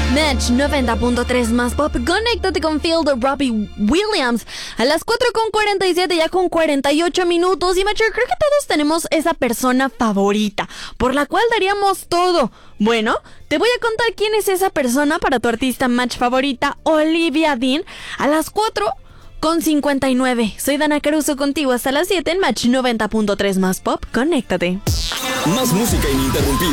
Match 90.3 más pop. Conéctate con Phil de Robbie Williams. A las 4:47, ya con 48 minutos. Y Match, creo que todos tenemos esa persona favorita por la cual daríamos todo. Bueno, te voy a contar quién es esa persona para tu artista Match favorita, Olivia Dean, a las 4:59. Soy Dana Caruso contigo hasta las 7 en Match 90.3 más pop. Conéctate. Más música ininterrumpida.